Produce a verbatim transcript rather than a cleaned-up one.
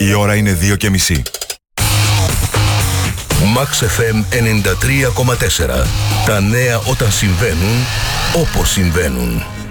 Η ώρα είναι δύο και μισή. Max εφ εμ ενενήντα τρία κόμμα τέσσερα. Τα νέα όταν συμβαίνουν, όπως συμβαίνουν.